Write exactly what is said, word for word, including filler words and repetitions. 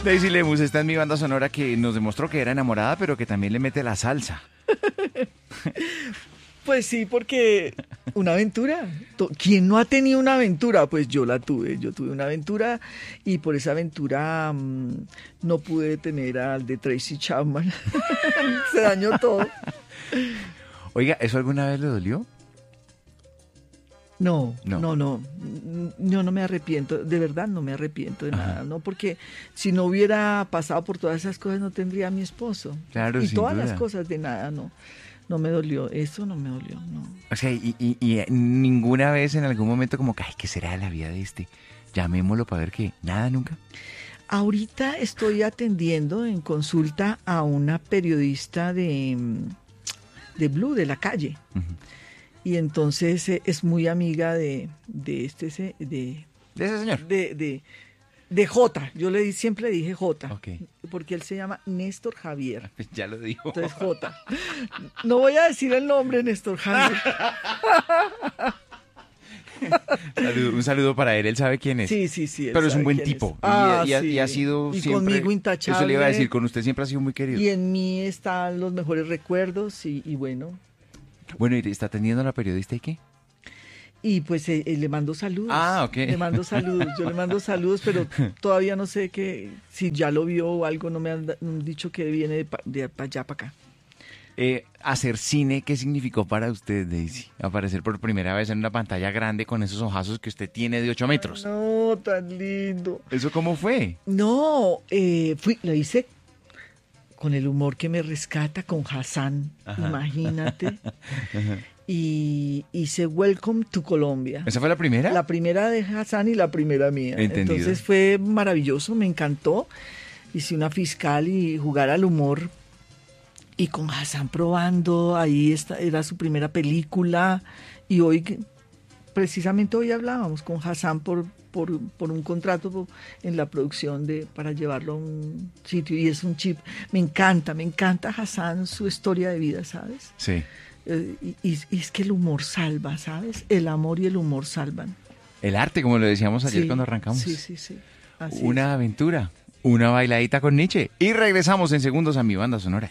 Daisy Lemus está en mi banda sonora, que nos demostró que era enamorada, pero que también le mete la salsa. Pues sí, porque una aventura. To- ¿Quién no ha tenido una aventura? Pues yo la tuve. Yo tuve una aventura y por esa aventura mm, no pude tener al de Tracy Chapman. Se dañó todo. Oiga, ¿eso alguna vez le dolió? No, No. no, no, no, yo no me arrepiento, de verdad no me arrepiento de Ajá. nada, ¿no? Porque si no hubiera pasado por todas esas cosas no tendría a mi esposo. Claro, y sin todas duda. las cosas de nada, no, no me dolió, eso no me dolió, no. O sea, y, y- y ninguna vez en algún momento como que, ay, ¿qué será de la vida de este? Llamémoslo para ver qué. Nada, nunca. Ahorita estoy atendiendo en consulta a una periodista de, mm, de Blue, de la calle. Ujú. Y entonces eh, es muy amiga de, de este, se- de, ¿De ese señor? de, de, de J. Yo le di- siempre le dije J, Ok. porque él se llama Néstor Javier. Pues ya lo dijo. Entonces J. No voy a decir el nombre, Néstor Javier. Saludo- un saludo para él, él sabe quién es. Sí, sí, sí. él Pero es un sabe buen quién tipo. es. Y- Ah, y, ha- sí. y ha sido Y siempre... conmigo intachable. Eso le iba a decir, con usted siempre ha sido muy querido. Y en mí están los mejores recuerdos y, y bueno. Bueno, ¿y está atendiendo a la periodista y qué? Y pues eh, eh, le mando saludos. Ah, ok. Le mando saludos. Yo le mando saludos, pero todavía no sé que si ya lo vio o algo. No me han da- dicho que viene de, pa- de pa- allá para acá. Eh, hacer cine, ¿qué significó para usted, Daisy? Aparecer por primera vez en una pantalla grande con esos ojazos que usted tiene de ocho metros. No, tan lindo. ¿Eso cómo fue? No, eh, fui, lo hice con el humor que me rescata, con Hassan, Ajá. imagínate. Y hice Welcome to Colombia. ¿Esa fue la primera? La primera de Hassan y la primera mía. Entendido. Entonces fue maravilloso, me encantó. Hice una fiscal y jugar al humor. Y con Hassan probando, ahí está, era su primera película. Y hoy, que- precisamente hoy hablábamos con Hassan por, por, por un contrato por- en la producción de para llevarlo a un sitio. Y es un chip. Me encanta, me encanta Hassan, su historia de vida, ¿sabes? Sí. Eh, y, y- y es que el humor salva, ¿sabes? El amor y el humor salvan. El arte, como lo decíamos ayer Sí, cuando arrancamos. Sí, sí, sí. Así Una es. aventura, una bailadita con Nietzsche. Y regresamos en segundos a mi banda sonora.